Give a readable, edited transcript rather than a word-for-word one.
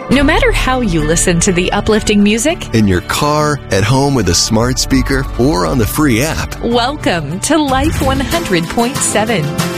No matter how you listen to the uplifting music, in your car, at home with a smart speaker, or on the free app. welcome to Life 100.7.